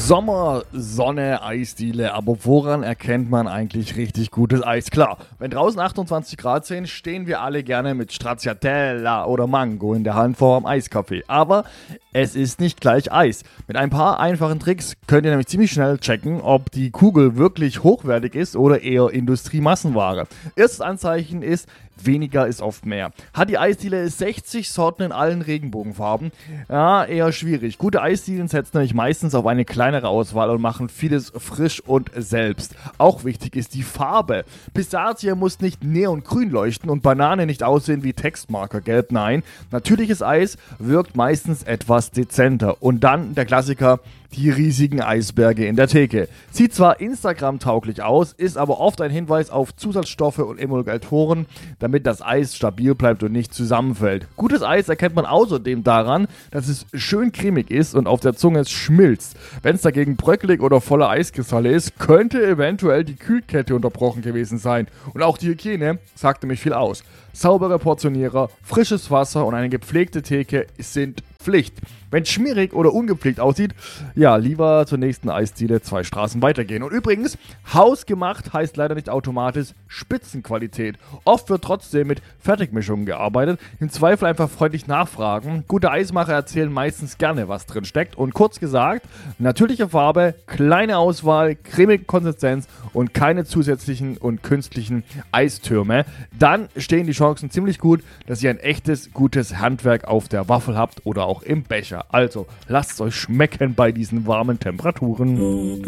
Sommer, Sonne, Eisdiele, aber woran erkennt man eigentlich richtig gutes Eis? Klar, wenn draußen 28 Grad sind, stehen wir alle gerne mit Stracciatella oder Mango in der Hand vor dem Eiscafé. Aber es ist nicht gleich Eis. Mit ein paar einfachen Tricks könnt ihr nämlich ziemlich schnell checken, ob die Kugel wirklich hochwertig ist oder eher Industriemassenware. Erstes Anzeichen ist, weniger ist oft mehr. Hat die Eisdiele 60 Sorten in allen Regenbogenfarben? Ja, eher schwierig. Gute Eisdielen setzen nämlich meistens auf eine kleinere Auswahl und machen vieles frisch und selbst. Auch wichtig ist die Farbe. Pistazie muss nicht neongrün leuchten und Banane nicht aussehen wie Textmarkergelb. Nein, natürliches Eis wirkt meistens etwas dezenter. Und dann der Klassiker, die riesigen Eisberge in der Theke. Sieht zwar Instagram-tauglich aus, ist aber oft ein Hinweis auf Zusatzstoffe und Emulgatoren, damit das Eis stabil bleibt und nicht zusammenfällt. Gutes Eis erkennt man außerdem daran, dass es schön cremig ist und auf der Zunge schmilzt. Wenn es dagegen bröckelig oder voller Eiskristalle ist, könnte eventuell die Kühlkette unterbrochen gewesen sein. Und auch die Hygiene sagt nämlich viel aus. Saubere Portionierer, frisches Wasser und eine gepflegte Theke sind Pflicht. Wenn es schmierig oder ungepflegt aussieht, ja, lieber zur nächsten Eisdiele 2 Straßen weitergehen. Und übrigens, hausgemacht heißt leider nicht automatisch Spitzenqualität. Oft wird trotzdem mit Fertigmischungen gearbeitet. Im Zweifel einfach freundlich nachfragen. Gute Eismacher erzählen meistens gerne, was drin steckt. Und kurz gesagt, natürliche Farbe, kleine Auswahl, cremige Konsistenz und keine zusätzlichen und künstlichen Eistürme. Dann stehen die Chancen ziemlich gut, dass ihr ein echtes, gutes Handwerk auf der Waffel habt oder auch im Becher. Also, lasst es euch schmecken bei diesen warmen Temperaturen.